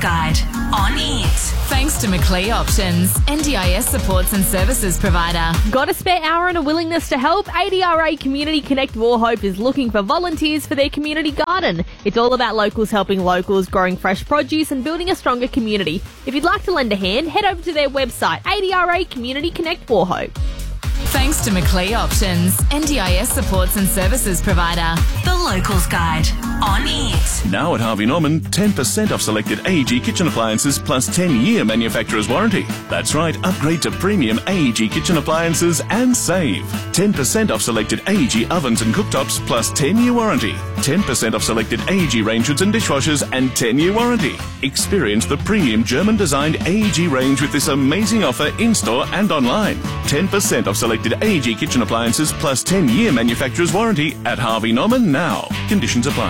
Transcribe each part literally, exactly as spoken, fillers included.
Guide on It. Thanks to Macleay Options, N D I S supports and services provider. Got a spare hour and a willingness to help? A D R A Community Connect Wauchope is looking for volunteers for their community garden. It's all about locals helping locals, growing fresh produce and building a stronger community. If you'd like to lend a hand, head over to their website, A D R A Community Connect Wauchope. Thanks to Macleay Options, N D I S supports and services provider. The Locals Guide on It. Now at Harvey Norman, ten percent off selected A E G kitchen appliances plus ten-year manufacturer's warranty. That's right, upgrade to premium A E G kitchen appliances and save. ten percent off selected A E G ovens and cooktops plus ten-year warranty. ten percent off selected A E G range hoods and dishwashers and ten-year warranty. Experience the premium German-designed A E G range with this amazing offer in-store and online. ten percent off selected A E G kitchen appliances plus ten-year manufacturer's warranty at Harvey Norman now. Conditions apply.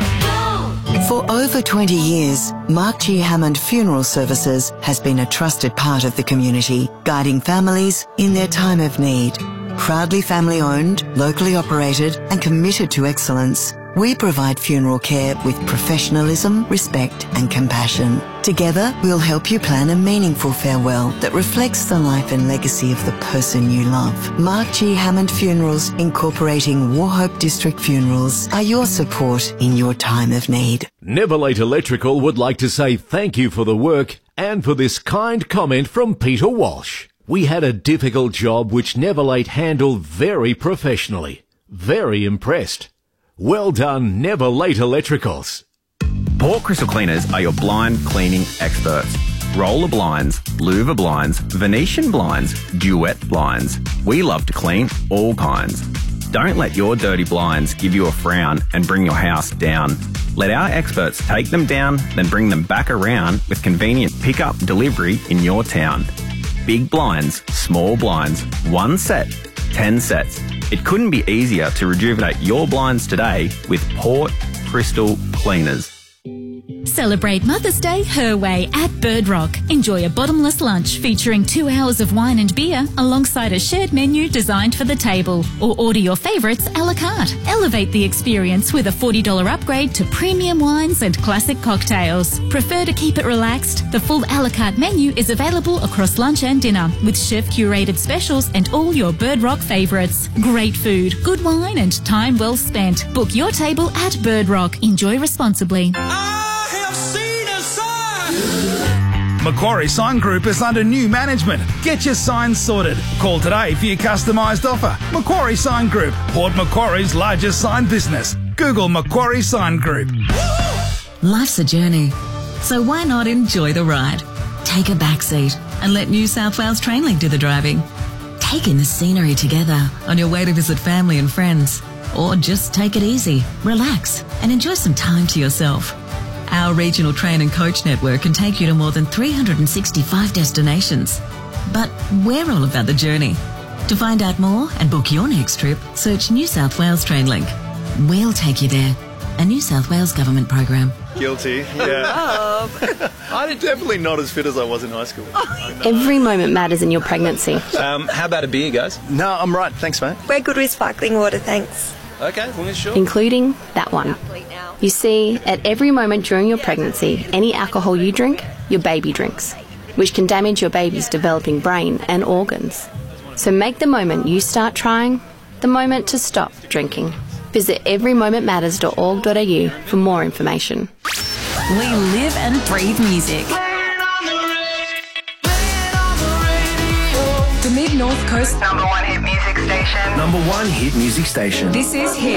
For over twenty years, Mark G. Hammond Funeral Services has been a trusted part of the community, guiding families in their time of need. Proudly family-owned, locally operated and committed to excellence, we provide funeral care with professionalism, respect and compassion. Together, we'll help you plan a meaningful farewell that reflects the life and legacy of the person you love. Mark G. Hammond Funerals, incorporating Wauchope District Funerals, are your support in your time of need. Never Late Electrical would like to say thank you for the work and for this kind comment from Peter Walsh. We had a difficult job which Never Late handled very professionally. Very impressed. Well done, Never Late Electricals. Port Crystal Cleaners are your blind cleaning experts. Roller blinds, louver blinds, Venetian blinds, duet blinds. We love to clean all kinds. Don't let your dirty blinds give you a frown and bring your house down. Let our experts take them down, then bring them back around with convenient pick-up delivery in your town. Big blinds, small blinds, one set, ten sets. It couldn't be easier to rejuvenate your blinds today with Port Crystal Cleaners. Celebrate Mother's Day her way at Bird Rock. Enjoy a bottomless lunch featuring two hours of wine and beer alongside a shared menu designed for the table. Or order your favourites a la carte. Elevate the experience with a forty dollars upgrade to premium wines and classic cocktails. Prefer to keep it relaxed? The full a la carte menu is available across lunch and dinner with chef-curated specials and all your Bird Rock favourites. Great food, good wine and time well spent. Book your table at Bird Rock. Enjoy responsibly. Macquarie Sign Group is under new management. Get your signs sorted. Call today for your customised offer. Macquarie Sign Group, Port Macquarie's largest sign business. Google Macquarie Sign Group. Life's a journey, so why not enjoy the ride? Take a back seat and let New South Wales Trainlink do the driving. Take in the scenery together on your way to visit family and friends. Or just take it easy, relax and enjoy some time to yourself. Our regional train and coach network can take you to more than three hundred sixty-five destinations. But we're all about the journey. To find out more and book your next trip, search New South Wales Trainlink. We'll take you there. A New South Wales government program. Guilty, yeah. I'm definitely not as fit as I was in high school. Every moment matters in your pregnancy. Um, how about a beer, guys? No, I'm right. Thanks, mate. We're good with sparkling water, thanks. Okay, as long as sure. Including that one. You see, at every moment during your pregnancy, any alcohol you drink, your baby drinks, which can damage your baby's developing brain and organs. So make the moment you start trying the moment to stop drinking. Visit every moment matters dot org dot a u for more information. We live and breathe music. The Mid North Coast number one hit music station. Number one hit music station. This is Hit.